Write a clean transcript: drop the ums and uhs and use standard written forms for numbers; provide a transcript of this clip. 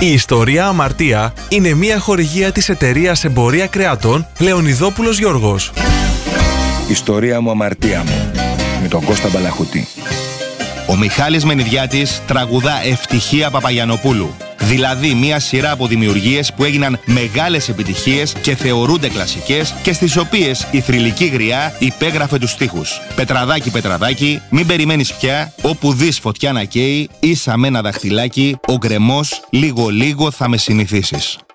Η ιστορία Αμαρτία είναι μια χορηγία της εταιρείας Εμπορία Κρεατών Λεωνιδόπουλος Γιώργος. Ιστορία μου, αμαρτία μου, με τον Κώστα Μπαλαχωτή. Ο Μιχάλης Μενιδιάτης τραγουδά Ευτυχία Παπαγιαννοπούλου. Δηλαδή μια σειρά από δημιουργίες που έγιναν μεγάλες επιτυχίες και θεωρούνται κλασικές και στις οποίες η θρυλική γριά υπέγραφε τους στίχους. Πετραδάκι, πετραδάκι, μην περιμένεις πια, όπου δεις φωτιά να καίει, ίσα με ένα δαχτυλάκι, ο γκρεμός λίγο λίγο θα με συνηθίσεις.